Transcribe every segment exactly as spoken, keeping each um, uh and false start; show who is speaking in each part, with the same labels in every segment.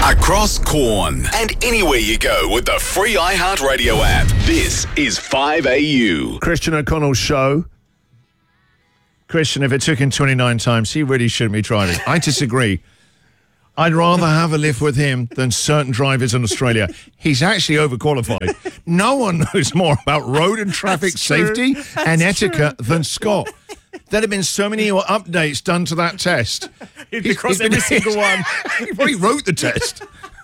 Speaker 1: across Corn, and anywhere you go with the free iHeartRadio app. This is five A U.
Speaker 2: Christian O'Connell's show. Christian, if it took him twenty-nine times, he really shouldn't be driving. I disagree. I'd rather have a lift with him than certain drivers in Australia. He's actually overqualified. No one knows more about road and traffic
Speaker 3: That's
Speaker 2: safety
Speaker 3: true.
Speaker 2: and
Speaker 3: That's
Speaker 2: etiquette
Speaker 3: true.
Speaker 2: than Scott. There have been so many updates done to that test.
Speaker 3: He'd be across every single one.
Speaker 2: He probably wrote the test.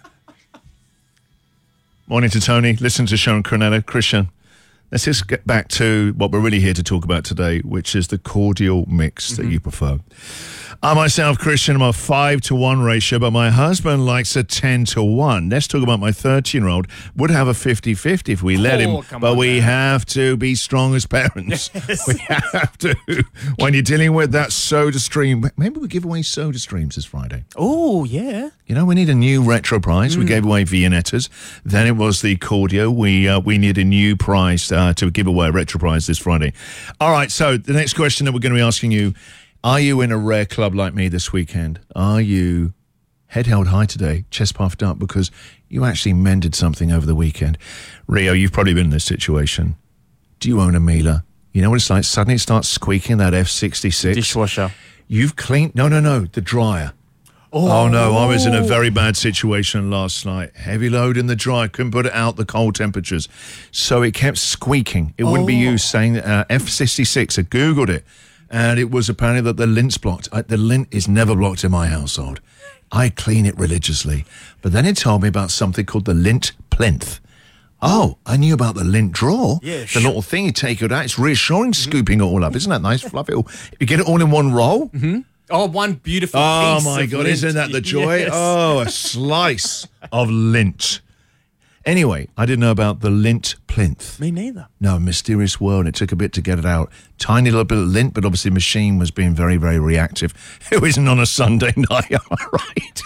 Speaker 2: Morning to Tony. Listen to Sharon Cornetta. Christian, let's just get back to what we're really here to talk about today, which is the cordial mix mm-hmm. that you prefer. I myself, Christian, I'm a five to one ratio, but my husband likes a ten to one. Let's talk about my thirteen-year-old. Would have a fifty-fifty if we let
Speaker 3: Oh,
Speaker 2: him,
Speaker 3: come
Speaker 2: but
Speaker 3: on,
Speaker 2: we
Speaker 3: man.
Speaker 2: have to be strong as parents.
Speaker 3: Yes.
Speaker 2: We have to. When you're dealing with that soda stream, maybe we give away soda streams this Friday.
Speaker 3: Oh, yeah.
Speaker 2: You know, we need a new retro prize. Mm. We gave away Viennettas. Then it was the Cordio. We uh, we need a new prize uh, to give away a retro prize this Friday. All right, so the next question that we're going to be asking you, are you in a rare club like me this weekend? Are you head held high today, chest puffed up, because you actually mended something over the weekend? Rio, you've probably been in this situation. Do you own a Miele? You know what it's like? Suddenly it starts squeaking, that F sixty-six.
Speaker 3: Dishwasher.
Speaker 2: You've cleaned... No, no, no, the dryer. Oh. oh, no, I was in a very bad situation last night. Heavy load in the dryer, couldn't put it out, the cold temperatures. So it kept squeaking. It wouldn't
Speaker 3: Oh.
Speaker 2: be you saying that uh, F sixty-six. I Googled it. And it was apparently that the lint's blocked. Uh, the lint is never blocked in my household. I clean it religiously. But then it told me about something called the lint plinth. Oh, I knew about the lint drawer.
Speaker 3: Yeah,
Speaker 2: the
Speaker 3: sure.
Speaker 2: little thing you take it out. It's reassuring scooping it all up. Isn't that nice? Fluff it all. You get it all in one roll.
Speaker 3: Mm-hmm. Oh, one beautiful
Speaker 2: Oh,
Speaker 3: piece
Speaker 2: my
Speaker 3: of
Speaker 2: God.
Speaker 3: lint.
Speaker 2: Isn't that the joy?
Speaker 3: Yes.
Speaker 2: Oh, a slice of lint. Anyway, I didn't know about the lint plinth.
Speaker 3: Me neither.
Speaker 2: No, mysterious world. It took a bit to get it out. Tiny little bit of lint, but obviously the machine was being very, very reactive. Who isn't on a Sunday night, am I right?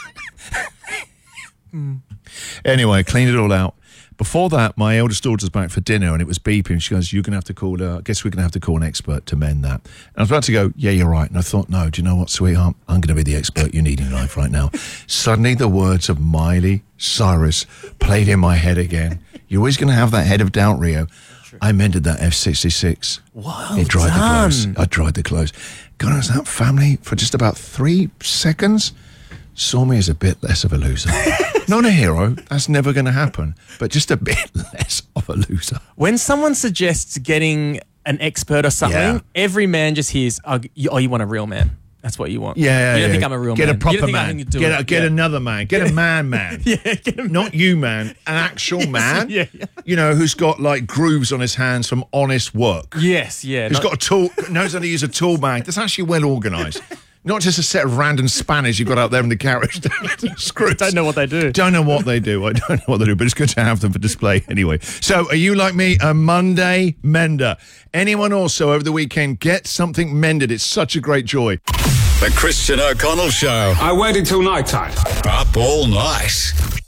Speaker 2: mm. Anyway, cleaned it all out. Before that, my eldest daughter's back for dinner and it was beeping. She goes, you're going to have to call, uh, I guess we're going to have to call an expert to mend that. And I was about to go, yeah, you're right. And I thought, no, do you know what, sweetheart? I'm going to be the expert you need in life right now. Suddenly the words of Miley Cyrus played in my head again. You're always going to have that head of doubt, Rio. I mended that F sixty-six.
Speaker 3: Well
Speaker 2: It dried
Speaker 3: done.
Speaker 2: the clothes. I dried the clothes. God, knows that family, for just about three seconds, saw me as a bit less of a loser. Not a hero. That's never going to happen. But just a bit less of a loser.
Speaker 3: When someone suggests getting an expert or something,
Speaker 2: Yeah.
Speaker 3: every man just hears, oh you, oh, you want a real man. That's what you want.
Speaker 2: Yeah,
Speaker 3: You don't
Speaker 2: yeah.
Speaker 3: think I'm a real
Speaker 2: get
Speaker 3: man.
Speaker 2: a proper
Speaker 3: you don't think
Speaker 2: man.
Speaker 3: I can do
Speaker 2: get
Speaker 3: it.
Speaker 2: a, get
Speaker 3: yeah.
Speaker 2: another man. Get a man man.
Speaker 3: Yeah, get a man.
Speaker 2: Not you, man. An actual man.
Speaker 3: yeah, yeah.
Speaker 2: You know, who's got like grooves on his hands from honest work.
Speaker 3: Yes, yeah.
Speaker 2: Who's
Speaker 3: not-
Speaker 2: got a tool, knows how to use a tool bag. That's actually well organised. Not just a set of random spanners you've got out there in the garage. Screws.
Speaker 3: don't know what they do.
Speaker 2: Don't know what they do. I don't know what they do, but it's good to have them for display anyway. So, are you like me, a Monday mender? Anyone also over the weekend get something mended? It's such a great joy.
Speaker 1: The Christian O'Connell Show.
Speaker 4: I waited till night time.
Speaker 1: Up all night.